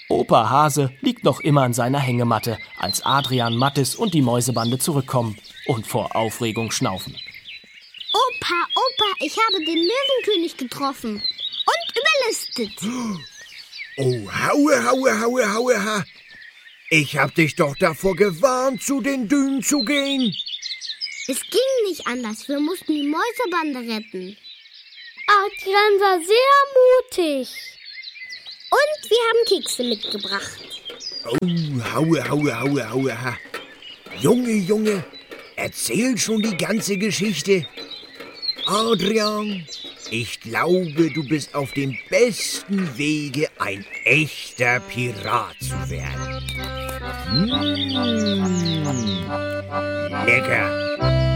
Opa Hase liegt noch immer an seiner Hängematte, als Adrian, Mattis und die Mäusebande zurückkommen und vor Aufregung schnaufen. Opa, ich habe den Löwenkönig getroffen und überlistet. Oh, haue. Ich hab dich doch davor gewarnt, zu den Dünen zu gehen. Es ging nicht anders, wir mussten die Mäusebande retten. Adrian war sehr mutig. Und wir haben Kekse mitgebracht. Oh, haue. Junge, erzähl schon die ganze Geschichte. Adrian, ich glaube, du bist auf dem besten Wege, ein echter Pirat zu werden. Lecker.